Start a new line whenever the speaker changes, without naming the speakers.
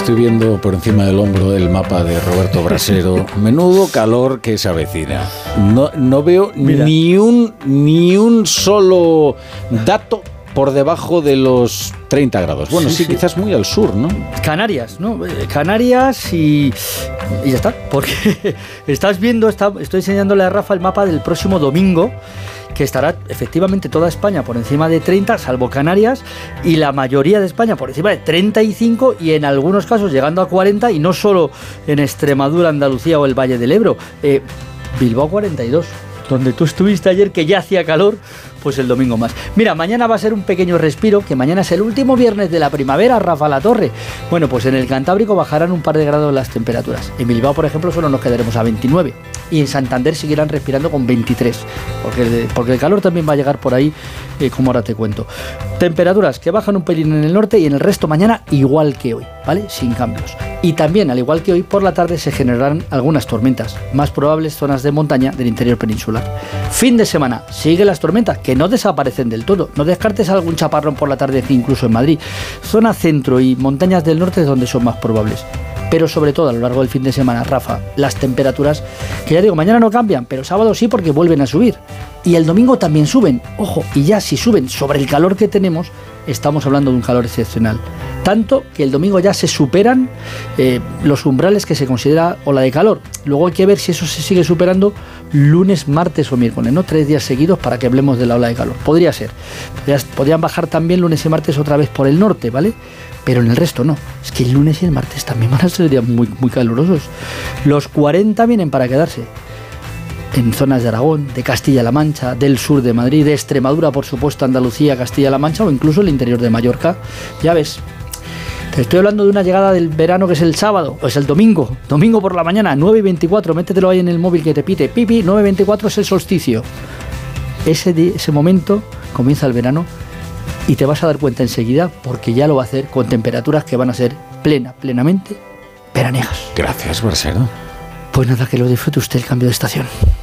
Estoy viendo por encima del hombro el mapa de Roberto Brasero. Menudo calor que se avecina. No veo ni un solo dato por debajo de los 30 grados. Bueno, sí, quizás muy al sur, ¿no?
Canarias, ¿no? Canarias y ya está. Porque estás viendo, estoy enseñándole a Rafa el mapa del próximo domingo, que estará efectivamente toda España por encima de 30, salvo Canarias, y la mayoría de España por encima de 35 y en algunos casos llegando a 40, y no solo en Extremadura, Andalucía o el Valle del Ebro. Bilbao 42, donde tú estuviste ayer, que ya hacía calor, pues el domingo más. Mira, mañana va a ser un pequeño respiro, que mañana es el último viernes de la primavera, Rafa La Torre. Bueno, pues en el Cantábrico bajarán un par de grados las temperaturas. En Bilbao, por ejemplo, solo nos quedaremos a 29. Y en Santander seguirán respirando con 23. Porque el calor también va a llegar por ahí, como ahora te cuento. Temperaturas que bajan un pelín en el norte y en el resto mañana igual que hoy, ¿vale? Sin cambios. Y también, al igual que hoy, por la tarde se generarán algunas tormentas, más probables zonas de montaña del interior peninsular. Fin de semana, siguen las tormentas, que no desaparecen del todo. No descartes algún chaparrón por la tarde, incluso en Madrid. Zona centro y montañas del norte es donde son más probables. Pero sobre todo a lo largo del fin de semana, Rafa, las temperaturas, que ya digo, mañana no cambian, pero sábado sí, porque vuelven a subir. Y el domingo también suben. Ojo, y ya si suben sobre el calor que tenemos, estamos hablando de un calor excepcional. Tanto que el domingo ya se superan los umbrales que se considera ola de calor. Luego hay que ver si eso se sigue superando lunes, martes o miércoles, ¿no? 3 días seguidos para que hablemos de la ola de calor. Podría ser. Podrían bajar también lunes y martes otra vez por el norte, ¿vale? Pero en el resto no. Es que el lunes y el martes también van a ser días muy, muy calurosos. Los 40 vienen para quedarse. En zonas de Aragón, de Castilla-La Mancha, del sur de Madrid, de Extremadura, por supuesto, Andalucía, Castilla-La Mancha o incluso el interior de Mallorca. Ya ves, te estoy hablando de una llegada del verano que es el sábado, o es el domingo por la mañana, 9:24, métetelo ahí en el móvil que te pite, pipi, 9:24 es el solsticio. Ese momento comienza el verano y te vas a dar cuenta enseguida, porque ya lo va a hacer con temperaturas que van a ser plenamente veraniegas.
Gracias, Brasero.
Pues nada, que lo disfrute usted el cambio de estación.